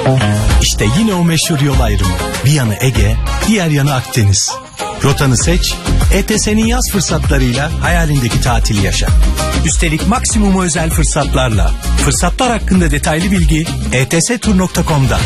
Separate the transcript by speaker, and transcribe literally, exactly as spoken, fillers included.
Speaker 1: İşte yine o meşhur yol ayrımı. Bir yanı Ege, diğer yanı Akdeniz. Rotanı seç, E T S'nin yaz fırsatlarıyla hayalindeki tatili yaşa. Üstelik maksimum özel fırsatlarla. Fırsatlar hakkında detaylı bilgi e t s tur nokta com'da.